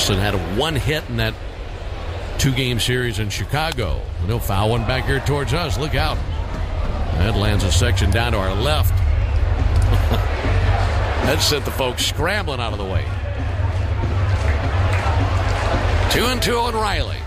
Austin had one hit in that 2-game series in Chicago. And he'll foul one back here towards us. Look out. That lands a section down to our left. That sent the folks scrambling out of the way. 2-2 on Riley.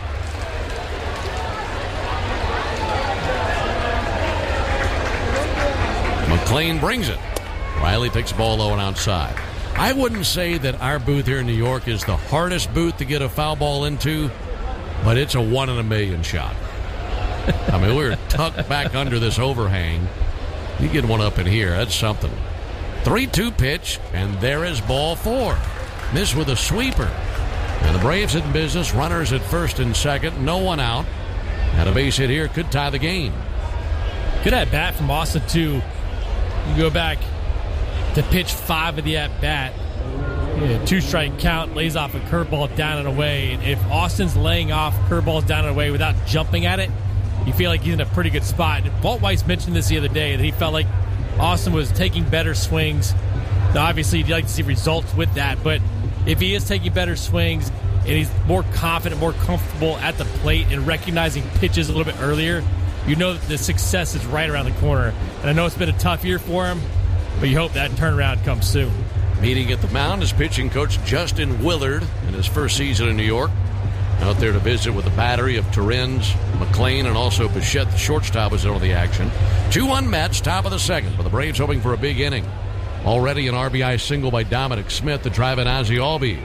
McLean brings it. Riley takes the ball low and outside. I wouldn't say that our booth here in New York is the hardest booth to get a foul ball into, but it's a 1 in a million shot. I mean, we're tucked back under this overhang. You get one up in here, that's something. 3-2 pitch, and there is ball 4. Missed with a sweeper. And the Braves in business, runners at first and second, no one out. And a base hit here could tie the game. Good at-bat from Austin, too. You go back to pitch 5 of the at-bat. 2-strike count, lays off a curveball down and away. And if Austin's laying off curveballs down and away without jumping at it, you feel like he's in a pretty good spot. And Walt Weiss mentioned this the other day, that he felt like Austin was taking better swings. Now, obviously, you'd like to see results with that, but if he is taking better swings and he's more confident, more comfortable at the plate and recognizing pitches a little bit earlier, you know that the success is right around the corner. And I know it's been a tough year for him, but you hope that turnaround comes soon. Meeting at the mound is pitching coach Justin Willard in his first season in New York. Out there to visit with a battery of Torrens, McLean, and also Bichette, the shortstop, is on the action. 2-1 Mets, top of the second, but the Braves hoping for a big inning. Already an RBI single by Dominic Smith to drive in Ozzie Albies.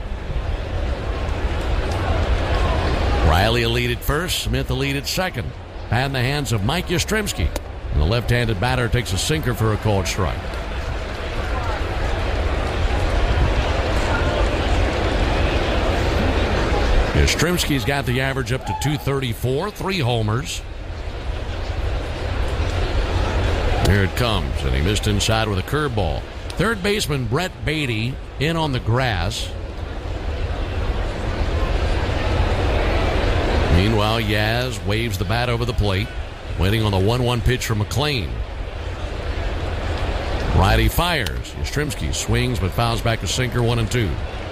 Riley a lead at first, Smith a lead at second. Bat in the hands of Mike Yastrzemski. And the left-handed batter takes a sinker for a called strike. Yastrzemski's got the average up to 234, 3 homers. Here it comes, and he missed inside with a curveball. Third baseman Brett Beatty in on the grass. Meanwhile, Yaz waves the bat over the plate, waiting on the 1-1 pitch from McLean. Righty fires. Yastrzemski swings but fouls back a sinker, 1-2.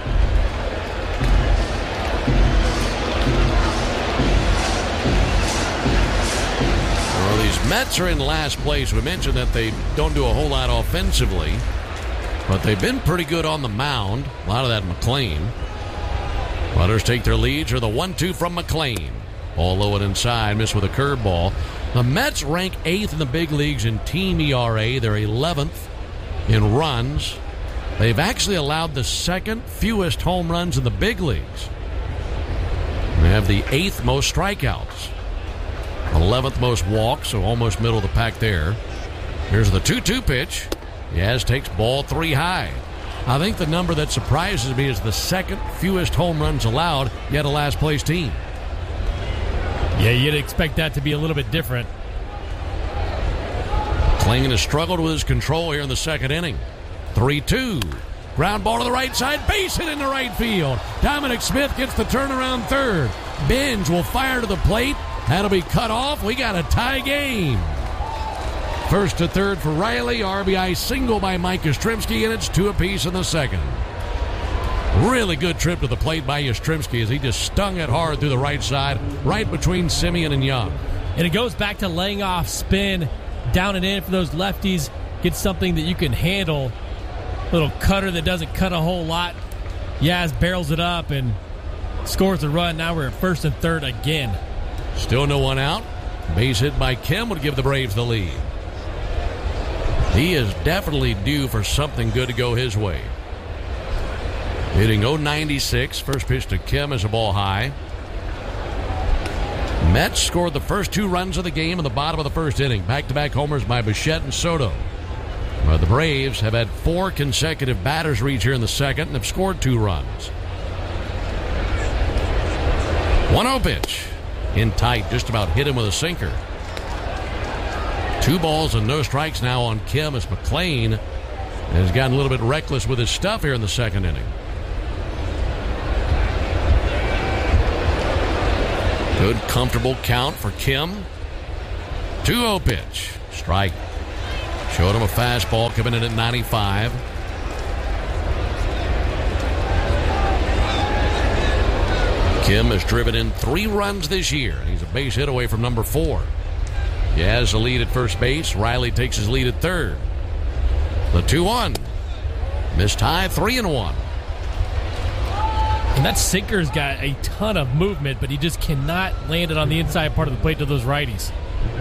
Well, these Mets are in last place. We mentioned that they don't do a whole lot offensively, but they've been pretty good on the mound. A lot of that McLean. Runners take their leads, or the 1-2 from McLean. Ball low and inside, missed with a curveball. The Mets rank 8th in the big leagues in team ERA. They're 11th in runs. They've actually allowed the second fewest home runs in the big leagues. They have the 8th most strikeouts. 11th most walks, so almost middle of the pack there. Here's the 2-2 pitch. Yaz takes ball 3 high. I think the number that surprises me is the second fewest home runs allowed, yet a last-place team. Yeah, you'd expect that to be a little bit different. Klingon has struggled with his control here in the second inning. 3-2. Ground ball to the right side. Base hit into right field. Dominic Smith gets the turnaround third. Benj will fire to the plate. That'll be cut off. We got a tie game. First to third for Riley. RBI single by Mike Yastrzemski, and it's 2 apiece in the second. Really good trip to the plate by Yastrzemski as he just stung it hard through the right side, right between Simeon and Young. And it goes back to laying off spin, down and in for those lefties. Get something that you can handle. Little cutter that doesn't cut a whole lot. Yaz barrels it up and scores the run. Now we're at first and third again. Still no one out. Base hit by Kim would give the Braves the lead. He is definitely due for something good to go his way. Hitting 0-96. First pitch to Kim is a ball high. Mets scored the first 2 runs of the game in the bottom of the first inning. Back-to-back homers by Bichette and Soto. But the Braves have had 4 consecutive batters reach here in the second and have scored 2 runs. 1-0 pitch. In tight, just about hit him with a sinker. 2 balls and no strikes now on Kim as McLean has gotten a little bit reckless with his stuff here in the second inning. Good, comfortable count for Kim. 2-0 pitch. Strike. Showed him a fastball coming in at 95. Kim has driven in 3 runs this year. He's a base hit away from number 4. He has the lead at first base. Riley takes his lead at third. The 2-1. Missed high, 3-1. And that sinker's got a ton of movement, but he just cannot land it on the inside part of the plate to those righties.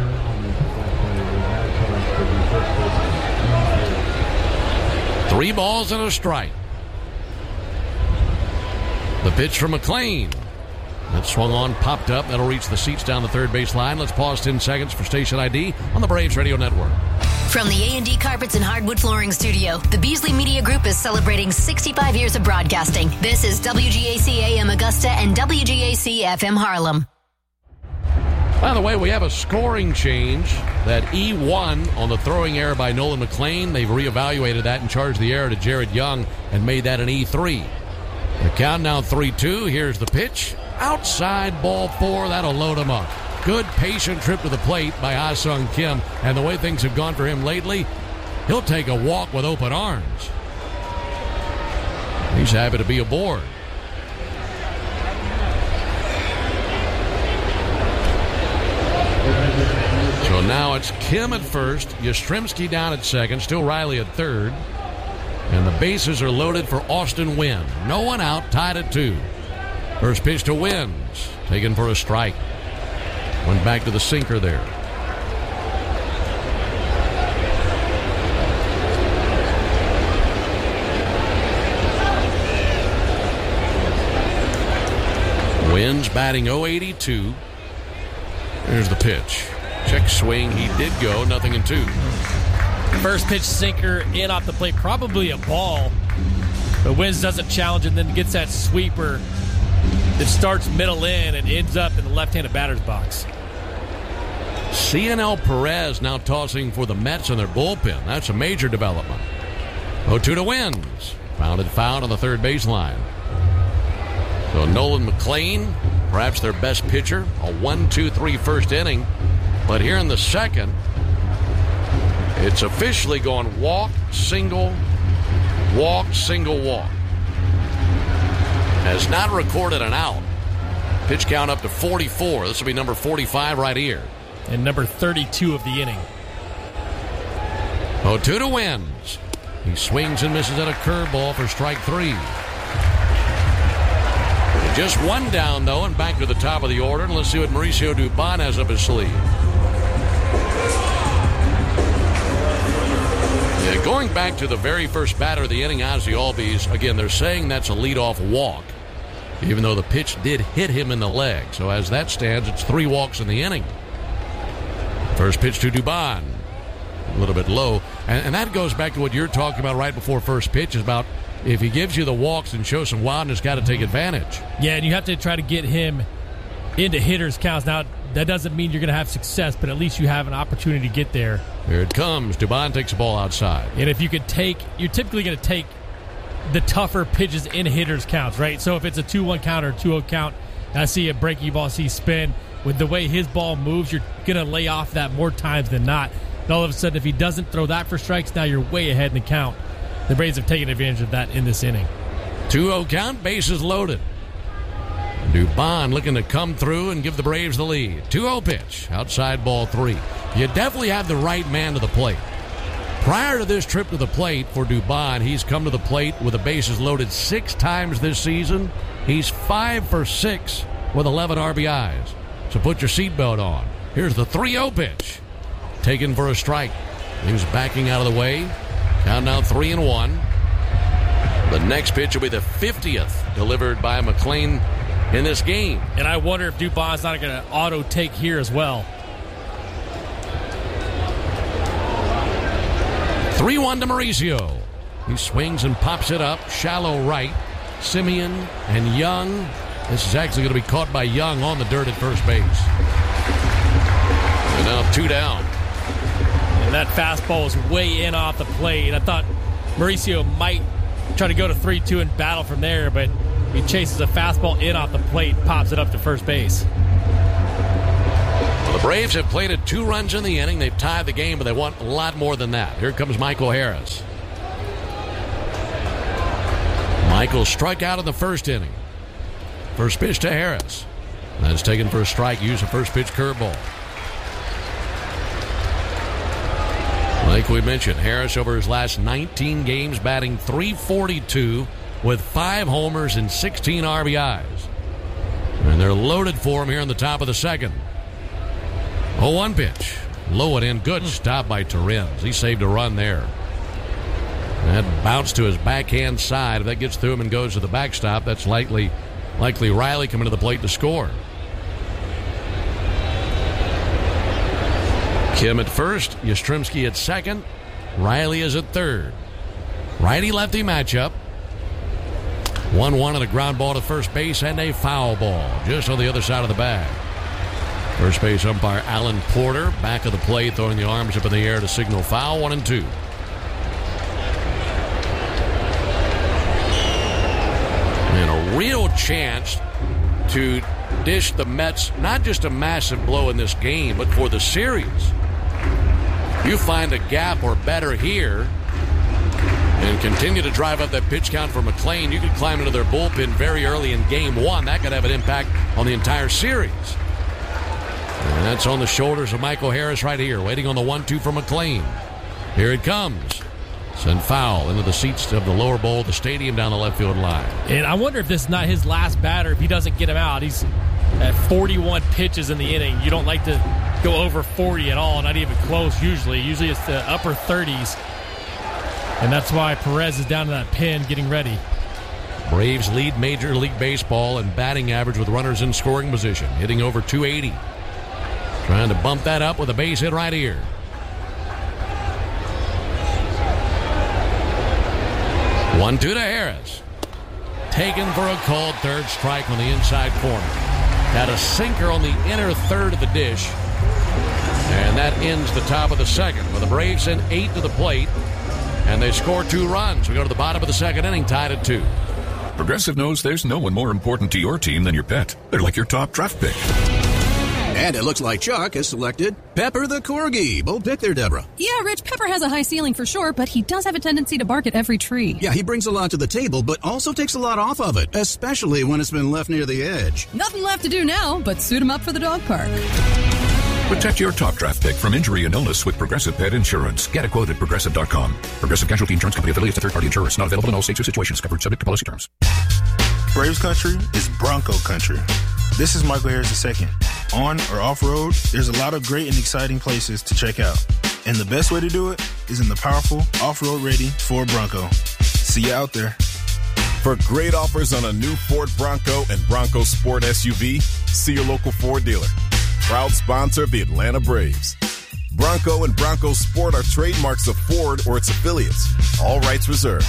Three balls and a strike. The pitch from McLean. That swung on, popped up. That'll reach the seats down the third base line. Let's pause 10 seconds for station ID on the Braves Radio Network. From the A&D Carpets and Hardwood Flooring Studio, the Beasley Media Group is celebrating 65 years of broadcasting. This is WGAC AM Augusta and WGAC FM Harlem. By the way, we have a scoring change. That E1 on the throwing error by Nolan McLean, they've reevaluated that and charged the error to Jared Young and made that an E3. The count now 3-2. Here's the pitch. Outside, ball 4. That'll load him up. Good, patient trip to the plate by Ah-Sung Kim. And the way things have gone for him lately, he'll take a walk with open arms. He's happy to be aboard. So now it's Kim at first, Yastrzemski down at second, still Riley at third. And the bases are loaded for Austin Wynn. No one out, tied at 2. First pitch to Wins, taken for a strike. Went back to the sinker there. Wins batting .082. Here's the pitch. Check swing, he did go, 0-2. First pitch sinker in off the plate, probably a ball. But Wins doesn't challenge and then gets that sweeper that starts middle in and ends up in the left-handed batter's box. CNL Perez now tossing for the Mets in their bullpen. That's a major development. 0-2 to Wins. Founded foul on the third baseline. So Nolan McLean, perhaps their best pitcher, a 1-2-3 first inning. But here in the second, it's officially going walk, single, walk. Has not recorded an out. Pitch count up to 44. This will be number 45 right here. And number 32 of the inning. 0-2 to Wins. He swings and misses at a curveball for strike 3. Just one down, though, and back to the top of the order. And let's see what Mauricio Dubon has up his sleeve. Yeah, going back to the very first batter of the inning, Ozzie Albies, again, they're saying that's a leadoff walk, even though the pitch did hit him in the leg. So as that stands, it's 3 walks in the inning. First pitch to Dubon. A little bit low. And that goes back to what you're talking about right before first pitch, is about if he gives you the walks and shows some wildness, got to take advantage. Yeah, and you have to try to get him into hitters' counts. Now, that doesn't mean you're going to have success, but at least you have an opportunity to get there. Here it comes. Dubon takes the ball outside. And if you could you're typically going to take the tougher pitches in hitters' counts, right? So if it's a 2-1 count or a 2-0 count, I see a breaking ball, see spin. With the way his ball moves, you're going to lay off that more times than not. And all of a sudden, if he doesn't throw that for strikes, now you're way ahead in the count. The Braves have taken advantage of that in this inning. 2-0 count, bases loaded. Dubon looking to come through and give the Braves the lead. 2-0 pitch, outside ball 3. You definitely have the right man to the plate. Prior to this trip to the plate for Dubon, he's come to the plate with the bases loaded 6 times this season. He's 5 for 6 with 11 RBIs. So put your seatbelt on. Here's the 3-0 pitch. Taken for a strike. He was backing out of the way. Count now 3-1. The next pitch will be the 50th delivered by McLean in this game. And I wonder if Dubon's not going to auto take here as well. 3-1 to Mauricio. He swings and pops it up. Shallow right. Simeon and Young. This is actually going to be caught by Young on the dirt at first base. And now 2 down. And that fastball was way in off the plate. I thought Mauricio might try to go to 3-2 and battle from there, but he chases a fastball in off the plate, pops it up to first base. Well, the Braves have played it 2 runs in the inning. They've tied the game, but they want a lot more than that. Here comes Michael Harris. Michael struck out in the first inning. First pitch to Harris. That's taken for a strike. Use a first pitch curveball. Like we mentioned, Harris over his last 19 games batting .342 with 5 homers and 16 RBIs. And they're loaded for him here in the top of the second. 0-1 pitch. Low and in. Good stop by Torrens. He saved a run there. That bounced to his backhand side. If that gets through him and goes to the backstop, that's likely Riley coming to the plate to score. Kim at first, Yastrzemski at second, Riley is at third. Righty-lefty matchup. 1-1 and a ground ball to first base and a foul ball just on the other side of the bag. First base umpire Alan Porter back of the plate, throwing the arms up in the air to signal foul. 1-2. And a real chance to dish the Mets not just a massive blow in this game, but for the series. You find a gap or better here and continue to drive up that pitch count for McLean, you could climb into their bullpen very early in game one. That could have an impact on the entire series. And that's on the shoulders of Michael Harris right here, waiting on the 1-2 from McLean. Here it comes. Send foul into the seats of the lower bowl of the stadium down the left field line. And I wonder if this is not his last batter if he doesn't get him out. He's at 41 pitches in the inning. You don't like to go over 40 at all, not even close usually. Usually it's the upper 30s. And that's why Perez is down to that pin getting ready. Braves lead Major League Baseball in batting average with runners in scoring position, hitting over 280. Trying to bump that up with a base hit right here. One-two to Harris. Taken for a called third strike on the inside corner. Had a sinker on the inner third of the dish. And that ends the top of the second. Well, the Braves send 8 to the plate. And they score 2 runs. We go to the bottom of the second inning, tied at 2. Progressive knows there's no one more important to your team than your pet. They're like your top draft pick. And it looks like Chuck has selected Pepper the Corgi. Bold pick there, Deborah. Yeah, Rich, Pepper has a high ceiling for sure, but he does have a tendency to bark at every tree. Yeah, he brings a lot to the table, but also takes a lot off of it, especially when it's been left near the edge. Nothing left to do now but suit him up for the dog park. Protect your top draft pick from injury and illness with Progressive Pet Insurance. Get a quote at Progressive.com. Progressive Casualty Insurance Company affiliates to third-party insurers. Not available in all states or situations. Covered subject to policy terms. Braves country is Bronco country. This is Michael Harris II. On or off-road, there's a lot of great and exciting places to check out. And the best way to do it is in the powerful, off-road ready Ford Bronco. See you out there. For great offers on a new Ford Bronco and Bronco Sport SUV, see your local Ford dealer. Proud sponsor of the Atlanta Braves. Bronco and Bronco Sport are trademarks of Ford or its affiliates. All rights reserved.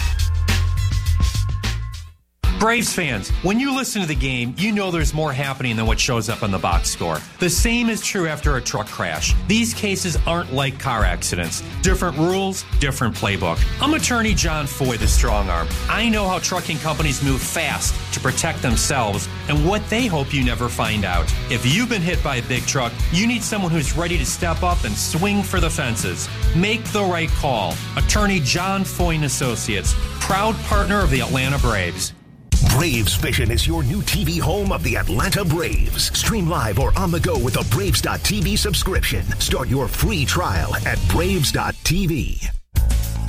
Braves fans, when you listen to the game, you know there's more happening than what shows up on the box score. The same is true after a truck crash. These cases aren't like car accidents. Different rules, different playbook. I'm attorney John Foy, the strong arm. I know how trucking companies move fast to protect themselves and what they hope you never find out. If you've been hit by a big truck, you need someone who's ready to step up and swing for the fences. Make the right call. Attorney John Foy & Associates, proud partner of the Atlanta Braves. Braves Vision is your new TV home of the Atlanta Braves. Stream live or on the go with a Braves.TV subscription. Start your free trial at Braves.TV.